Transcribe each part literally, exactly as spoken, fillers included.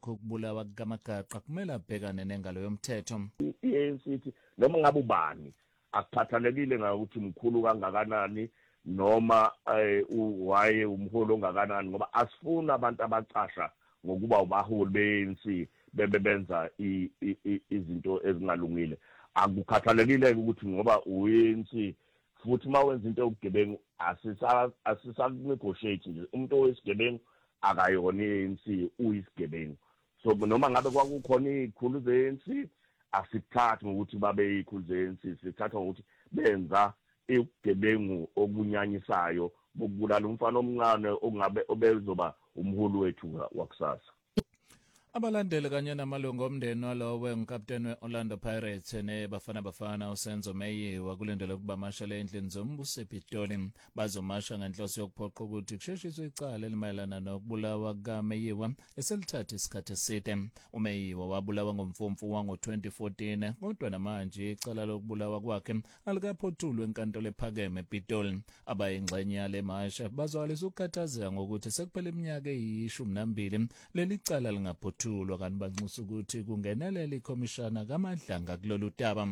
lokho kubulawa kukaMagaqa kumele abhekane nengalo yomthetho. I-A N C noma ngabe ubani akuphathalekile ngokuthi mkhulu kangakanani noma waye umholo ongakanani ngoba asifuna abantu abacasha ngokuba ubaholi be-A N C bebenza izinto ezingalungile. Akukhathalekile ukuthi ngoba u-A N C futhi mawenza into yobugebengu asisa asisa-negotiate nje umuntu owesigebengu akayona i-A N C uyisigebengu. So noma ngabe kwakukhona izikhulu ze-A N C asikuthathi ngokuthi babe izikhulu ze-A N C, sithatha ngokuthi benza ubugebengu obunyanyisayo bokubulala umfana omncane ongabe obezoba umholi wethu wakusasa. Abalandeli kanye namalungu omndeni walowo ngikapteni we-Orlando Pirates neBafana Bafana uSenzo Meyiwa kulendele ukuba mashale endlini zombuso ePitoli bazomasha ngenhloso yokuphoqa ukuthi kusheshiswe icala elimayelana nokubulawa kukaMeyiwa eselithatha isikhathi eside. uMeyiwa wabulawa ngomfumfu wango twenty fourteen kodwa namanje icala lokubulawa kwakhe alikaphothulwe enkantolo ephakeme ePitoli. Abayingxenye yale masha bazwalisa ukukhathazeka ngokuthi sekuphela iminyaka eyishumi nambili leli cala lingaphothulwa tulwa kanti banxusa ukuthi kungenelela ikhomishana kaMadlanga kulolu daba.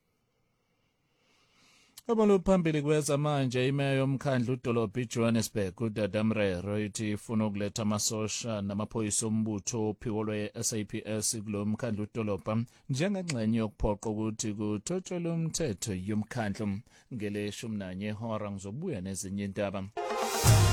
Abalo phambili kweza manje imeya yomkhandlu udolobha iJohannesburg uDada Mrero ithi ifuna ukuletha amasosha namaphoyisa ombutho ophiko lwe-S A P S kulo mkhandlu udolobha njengengxenye yokuphoqa ukuthi kuthotshelwe umthetho yomkhandlu. Ngeleshumi nanye ihora ngizobuya nezinye indaba.